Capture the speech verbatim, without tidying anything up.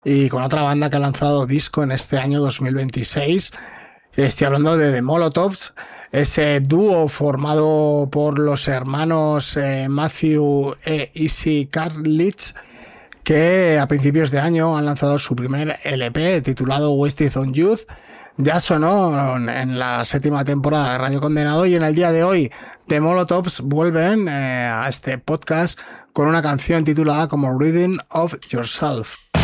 y con otra banda que ha lanzado disco en este año dos mil veintiséis. Estoy hablando de The Molotovs, ese dúo formado por los hermanos eh, Matthew e Izzy Carlich, que a principios de año han lanzado su primer L P titulado Wasted on Youth. Ya sonó en la séptima temporada de Radio Condenado y en el día de hoy The Molotovs vuelven eh, a este podcast con una canción titulada como Reading of Yourself.